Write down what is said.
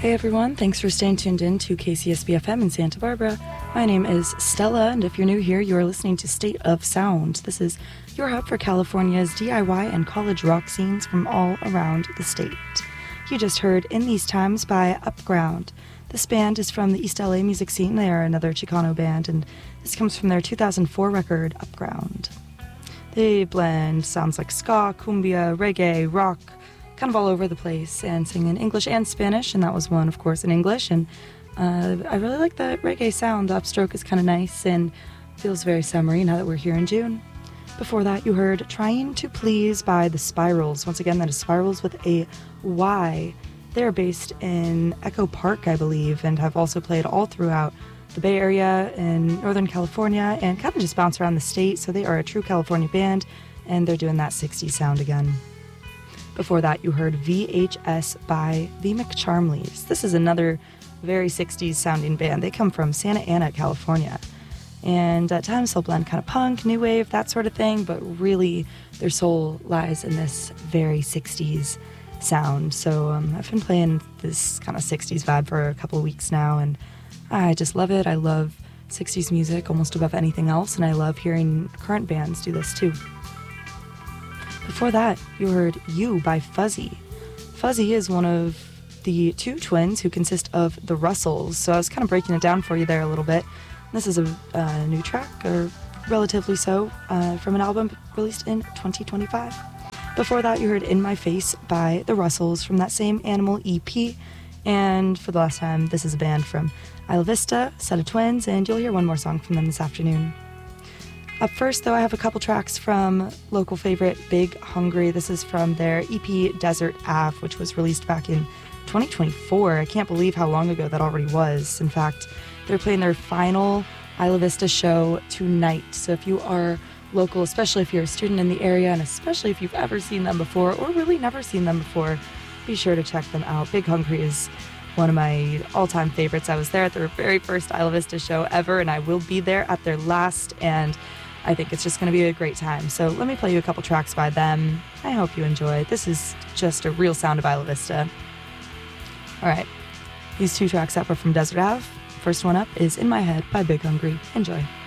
Hey everyone, thanks for staying tuned in to KCSB-FM in Santa Barbara. My name is Stella, and if you're new here, you are listening to State of Sound. This is your hub for California's DIY and college rock scenes from all around the state. You just heard In These Times by Upground. This band is from the East LA music scene. They are another Chicano band, and this comes from their 2004 record, Upground. They blend sounds like ska, cumbia, reggae, rock, kind of all over the place, and sing in English and Spanish, and that was one, of course, in English. And I really like the reggae sound. The upstroke is kind of nice and feels very summery now that we're here in June. Before that, you heard Trying to Please by The Spirals. Once again, that is Spirals with a Y. They're based in Echo Park, I believe, and have also played all throughout the Bay Area in Northern California and kind of just bounce around the state, so they are a true California band, and they're doing that 60s sound again. Before that, you heard VHS by the McCharmleys. This is another very 60s sounding band. They come from Santa Ana, California. And at times they'll blend kind of punk, new wave, that sort of thing, but really their soul lies in this very 60s sound. So I've been playing this kind of 60s vibe for a couple of weeks now, and I just love it. I love 60s music almost above anything else, and I love hearing current bands do this too. Before that, you heard You by Fuzzy. Fuzzy is one of the two twins who consist of the Russells, so I was kind of breaking it down for you there a little bit. This is a new track, or relatively so, from an album released in 2025. Before that, you heard In My Face by the Russells from that same Animal EP. And for the last time, this is a band from Isla Vista, set of twins, and you'll hear one more song from them this afternoon. Up first, though, I have a couple tracks from local favorite Big Hungry. This is from their EP Desert Ave, which was released back in 2024. I can't believe how long ago that already was. In fact, they're playing their final Isla Vista show tonight. So if you are local, especially if you're a student in the area, and especially if you've ever seen them before or really never seen them before, be sure to check them out. Big Hungry is one of my all-time favorites. I was there at their very first Isla Vista show ever, and I will be there at their last, and I think it's just going to be a great time. So let me play you a couple tracks by them. I hope you enjoy. This is just a real sound of Isla Vista. All right, these two tracks up are from Desert Ave. First one up is In My Head by Big Hungry. Enjoy.